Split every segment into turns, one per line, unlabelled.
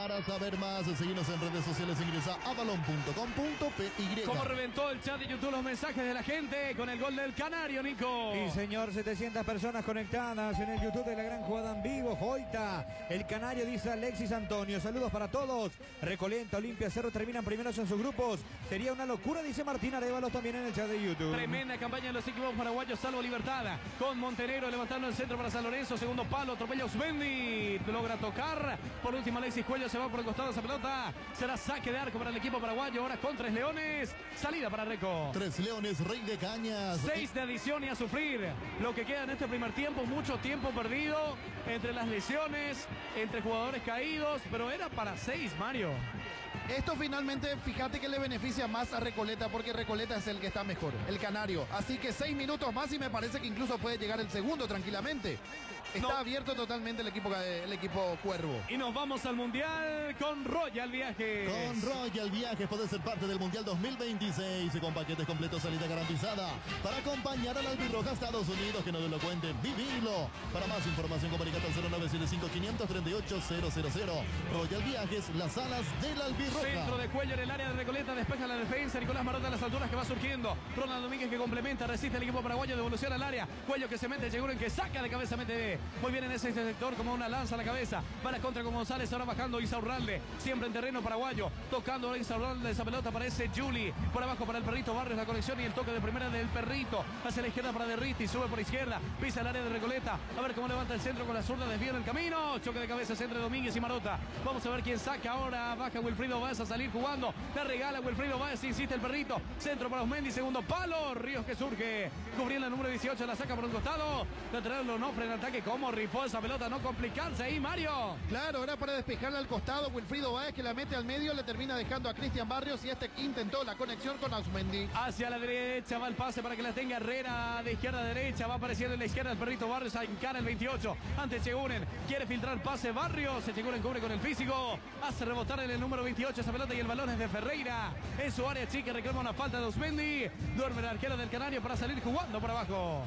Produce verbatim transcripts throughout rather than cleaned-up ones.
Para saber más, seguimos en redes sociales, ingresa a balón punto com punto pe y.
Como reventó el chat de YouTube los mensajes de la gente con el gol del Canario, Nico.
Sí, señor, setecientas personas conectadas en el YouTube de la gran jugada en vivo. Joita, el Canario, dice Alexis Antonio. Saludos para todos. Recoleta, Olimpia, Cerro terminan primeros en sus grupos. Sería una locura, dice Martín Arévalos también en el chat de YouTube.
Tremenda campaña de los equipos paraguayos, salvo Libertad. Con Montenegro levantando el centro para San Lorenzo. Segundo palo, atropella Usmendi. Logra tocar. Por último, Alexis Cuello se va por el costado de esa pelota. Será saque de arco para el equipo paraguayo. Ahora con Tres Leones. Salida para Reco.
Tres Leones, Rey de Cañas.
Seis de adición y a sufrir. Lo que queda en este primer tiempo, mucho tiempo perdido entre las lesiones, entre jugadores caídos, pero era para seis, Mario.
Esto finalmente, fíjate que le beneficia más a Recoleta, porque Recoleta es el que está mejor, el Canario. Así que seis minutos más y me parece que incluso puede llegar el segundo tranquilamente. Está no. abierto totalmente el equipo, el equipo Cuervo.
Y nos vamos al Mundial con Royal Viajes.
Con Royal Viajes puede ser parte del Mundial dos mil veintiséis con paquetes completos, salida garantizada para acompañar al Albirroja a Estados Unidos. Que no te lo cuente, vivilo. Para más información, comunicate al cero nueve siete cinco, cinco tres ocho, cero cero cero. Royal Viajes, las alas del Albirroja.
Centro de Cuello en el área de Recoleta, despeja la defensa. Nicolás Marota a las alturas que va surgiendo. Ronald Domínguez que complementa, resiste el equipo paraguayo, devolución al área. Cuello que se mete, Yeguren que saca de cabeza, mete muy bien en ese sector como una lanza a la cabeza. Va a la contra con González, ahora bajando Insaurralde, siempre en terreno paraguayo, tocando ahora Insaurralde, esa pelota aparece Juli, por abajo para el Perrito Barrios, la conexión y el toque de primera del Perrito, hacia la izquierda para Derriti, sube por izquierda, pisa el área de Recoleta, a ver cómo levanta el centro con la zurda, desvía en el camino, choque de cabeza entre Domínguez y Marota. Vamos a ver quién saca ahora, baja Wilfrido Báez a salir jugando, le regala Wilfrido Báez, insiste el Perrito, centro para Osmendi, segundo palo, Ríos que surge, cubriendo el número dieciocho, la saca por un costado, lateral Onofre en ataque, como rifó esa pelota, no complicarse ahí, Mario.
Claro, era para despejarla al costado, Wilfrido Báez que la mete al medio, le termina dejando a Cristian Barrios y este intentó la conexión con Ausmendi.
Hacia la derecha va el pase para que la tenga Herrera, de izquierda a derecha, va apareciendo en la izquierda el Perrito Barrios, a encara el veintiocho, ante Cheguren, quiere filtrar pase Barrios, Cheguren cubre con el físico, hace rebotar en el número veintiocho esa pelota y el balón es de Ferreira, en su área chica reclama una falta de Ausmendi, duerme el arquero del Canario para salir jugando por abajo.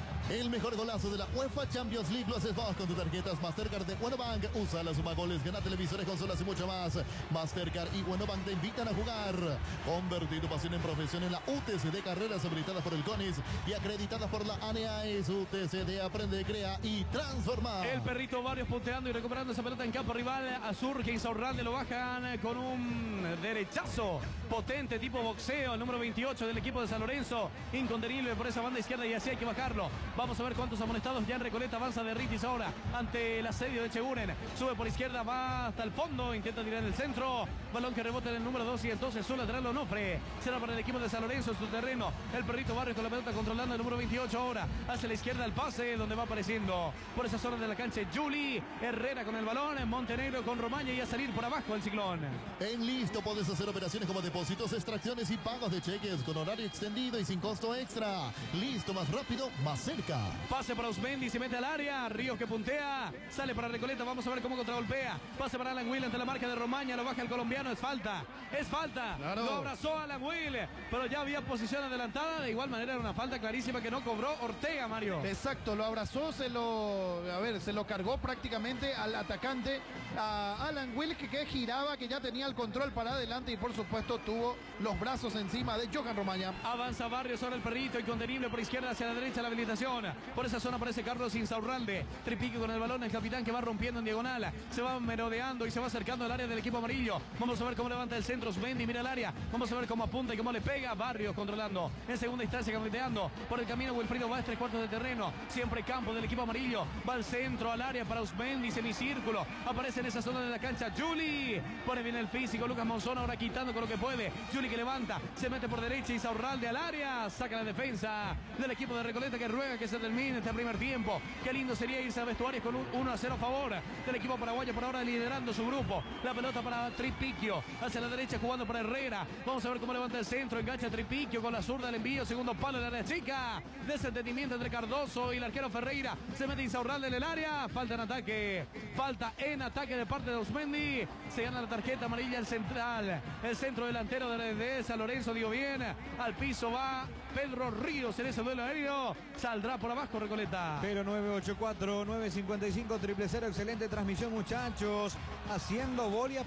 El mejor golazo de la UEFA Champions League lo haces vos con tus tarjetas Mastercard de Buenobank. Usa la suma goles, gana televisores, consolas y mucho más. Mastercard y Buenobank te invitan a jugar. Convertir tu pasión en profesión en la U T C D, carreras habilitadas por el CONIS y acreditadas por la A N A E S. U T C D, aprende, crea y transforma.
El Perrito Barrios punteando y recuperando esa pelota en campo rival. Azur que Insaurralde lo bajan con un derechazo potente tipo boxeo. El número veintiocho del equipo de San Lorenzo, incontenible por esa banda izquierda y así hay que bajarlo. Vamos a ver cuántos amonestados ya en Recoleta. Avanza de Ritis ahora ante el asedio de Cheguren. Sube por izquierda, va hasta el fondo, intenta tirar en el centro. Balón que rebota en el número dos y entonces su lateral Onofre. Será para el equipo de San Lorenzo en su terreno. El Perrito Barrios con la pelota controlando el número veintiocho ahora. Hacia la izquierda el pase donde va apareciendo por esa zona de la cancha Juli. Herrera con el balón. Montenegro con Romaña y a salir por abajo el Ciclón.
En Listo podés hacer operaciones como depósitos, extracciones y pagos de cheques con horario extendido y sin costo extra. Listo, más rápido, más cerca.
Pase para Usmendi, se mete al área. Ríos que puntea, sale para Recoleta. Vamos a ver cómo contragolpea. Pase para Alan Will ante la marca de Romaña. Lo baja el colombiano. Es falta. Es falta. Claro. Lo abrazó Alan Will, pero ya había posición adelantada. De igual manera era una falta clarísima que no cobró Ortega, Mario.
Exacto, lo abrazó, se lo, a ver, se lo cargó prácticamente al atacante, a Alan Will, que, que giraba, que ya tenía el control para adelante y por supuesto tuvo los brazos encima de Johan Romaña.
Avanza Barrios, ahora el Perrito, incontenible por izquierda hacia la derecha la habilitación. Por esa zona aparece Carlos Insaurralde. Tripique con el balón, el capitán que va rompiendo en diagonal. Se va merodeando y se va acercando al área del equipo amarillo. Vamos a ver cómo levanta el centro. Mendy mira el área. Vamos a ver cómo apunta y cómo le pega. Barrios controlando. En segunda instancia, gambeteando. Por el camino, Wilfrido Báez, tres cuartos de terreno. Siempre campo del equipo amarillo. Va al centro, al área para Usmendi. Semicírculo. Aparece en esa zona de la cancha Juli. Pone bien el físico. Lucas Monzón ahora quitando con lo que puede. Juli que levanta. Se mete por derecha. Insaurralde al área. Saca la defensa del equipo de Recoleta que ruega que se termine este primer tiempo. Qué lindo sería irse a vestuarios con un uno a cero a favor del equipo paraguayo, por ahora liderando su grupo. La pelota para Tripiquio, hacia la derecha jugando para Herrera. Vamos a ver cómo levanta el centro, engancha Tripiquio con la zurda, el envío, segundo palo en la área chica. Desentendimiento entre Cardoso y el arquero Ferreira. Se mete Insaurralde en el área. Falta en ataque. Falta en ataque de parte de Usmendi. Se gana la tarjeta amarilla el central. El centro delantero de, de San Lorenzo dio bien. Al piso va Pedro Ríos en ese duelo aéreo. Saldrá por abajo Recoleta.
Pero nueve ocho cuatro, nueve cinco cinco, cero cero cero. Excelente transmisión, muchachos. Haciendo bolia.